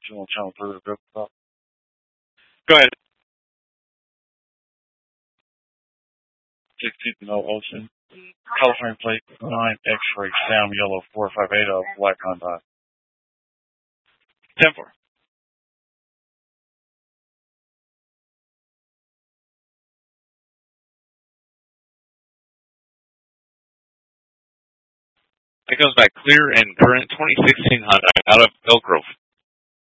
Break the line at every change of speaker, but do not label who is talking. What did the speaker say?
2 on channel 3 of Go
ahead.
6 no Ocean. California plate 9 X-ray Sam Yellow 458 of Black Hyundai.
10-4. It goes back clear and current 2016 Hyundai out of Elk Grove.